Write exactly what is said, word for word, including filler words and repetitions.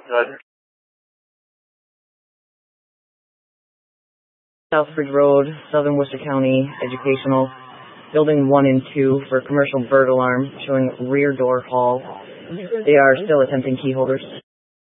Good. Southbridge Road, Southern Worcester County Educational, Building one and two for commercial bird alarm, showing rear door hall. They are still attempting key holders.